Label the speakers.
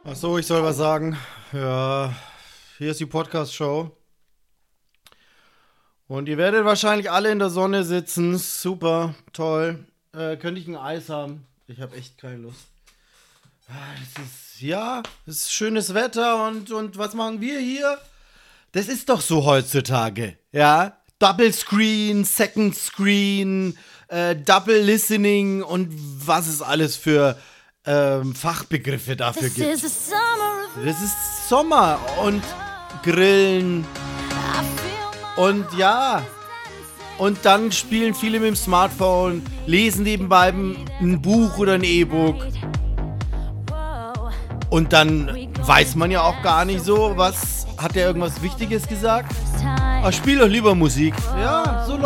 Speaker 1: Ach so, ich soll was sagen. Ja, hier ist die Podcast-Show. Und ihr werdet wahrscheinlich alle in der Sonne sitzen. Super, toll. Könnte ich ein Eis haben? Ich habe echt keine Lust. Es ist schönes Wetter und was machen wir hier? Das ist doch so heutzutage, ja? Double Screen, Second Screen, Double Listening und was es alles für Fachbegriffe dafür gibt. Das ist Sommer und Grillen und ja. Und dann spielen viele mit dem Smartphone, lesen nebenbei ein Buch oder ein E-Book. Und dann weiß man ja auch gar nicht so, was, hat er irgendwas Wichtiges gesagt? Ach, spiel doch lieber Musik. Ja.